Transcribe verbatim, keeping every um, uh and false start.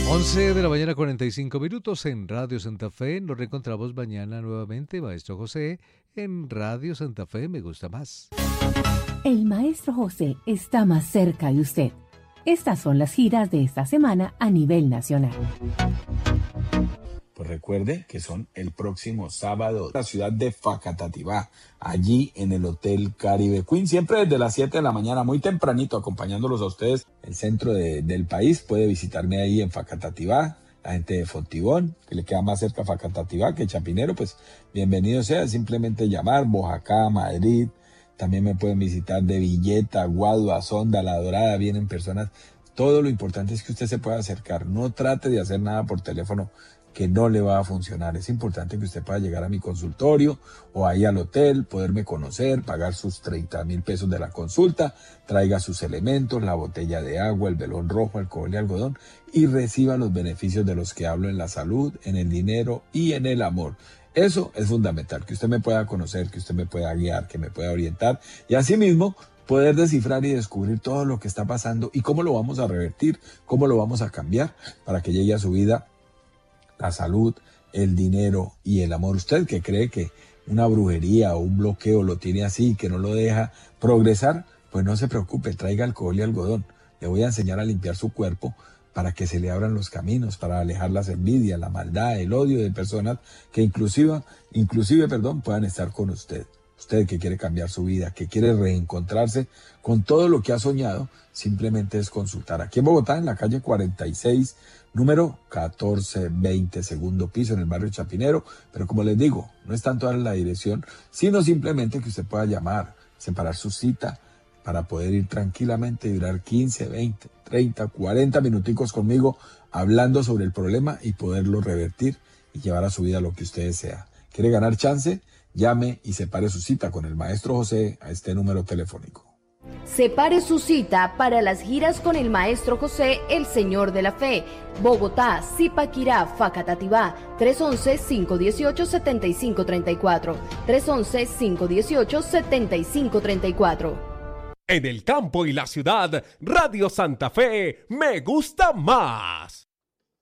once de la mañana, cuarenta y cinco minutos en Radio Santa Fe. Nos reencontramos mañana nuevamente, Maestro José, en Radio Santa Fe Me Gusta Más. El Maestro José está más cerca de usted. Estas son las giras de esta semana a nivel nacional. Pues recuerde que son el próximo sábado en la ciudad de Facatativá, allí en el Hotel Caribe Queen, siempre desde las siete de la mañana, muy tempranito, acompañándolos a ustedes. El centro de, del país puede visitarme ahí en Facatativá. La gente de Fontibón, que le queda más cerca a Facatativá que Chapinero, pues bienvenido sea, simplemente llamar. Boyacá, Madrid, también me pueden visitar de Villeta, Guadua, Sonda, La Dorada, vienen personas. Todo lo importante es que usted se pueda acercar, no trate de hacer nada por teléfono que no le va a funcionar. Es importante que usted pueda llegar a mi consultorio o ahí al hotel, poderme conocer, pagar sus treinta mil pesos de la consulta, traiga sus elementos, la botella de agua, el velón rojo, alcohol y algodón, y reciba los beneficios de los que hablo en la salud, en el dinero y en el amor. Eso es fundamental, que usted me pueda conocer, que usted me pueda guiar, que me pueda orientar y asimismo poder descifrar y descubrir todo lo que está pasando y cómo lo vamos a revertir, cómo lo vamos a cambiar para que llegue a su vida la salud, el dinero y el amor. Usted que cree que una brujería o un bloqueo lo tiene así, que no lo deja progresar, pues no se preocupe, traiga alcohol y algodón. Le voy a enseñar a limpiar su cuerpo para que se le abran los caminos, para alejar las envidias, la maldad, el odio de personas que inclusive, inclusive, perdón, puedan estar con usted. Usted que quiere cambiar su vida, que quiere reencontrarse con todo lo que ha soñado, simplemente es consultar. Aquí en Bogotá, en la calle cuarenta y seis, número catorce veinte, segundo piso, en el barrio Chapinero. Pero como les digo, no es tanto darle la dirección, sino simplemente que usted pueda llamar, separar su cita para poder ir tranquilamente y durar quince, veinte, treinta, cuarenta minuticos conmigo hablando sobre el problema y poderlo revertir y llevar a su vida lo que usted desea. ¿Quiere ganar chance? Llame y separe su cita con el Maestro José a este número telefónico. Separe su cita para las giras con el Maestro José, el Señor de la Fe. Bogotá, Zipaquirá, Facatativá, tres once, cinco dieciocho, setenta y cinco treinta y cuatro. tres once, cinco dieciocho, setenta y cinco treinta y cuatro. En el campo y la ciudad, Radio Santa Fe Me Gusta Más.